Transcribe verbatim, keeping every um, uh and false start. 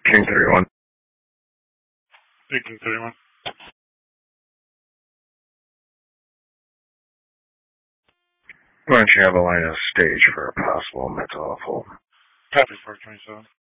King thirty-one. Hey, King thirty-one. Why don't you have a line of stage for a possible mental health hold? Copy four twenty-seven.